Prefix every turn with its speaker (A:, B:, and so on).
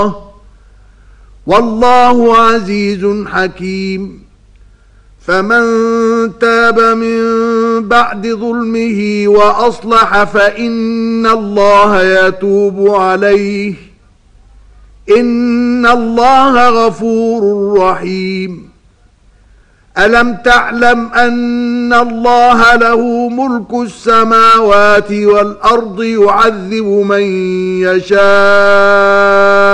A: والله عزيز حكيم فمن تاب من بعد ظلمه وأصلح فإن الله يتوب عليه إن الله غفور رحيم ألم تعلم أن الله له ملك السماوات والأرض يعذب من يشاء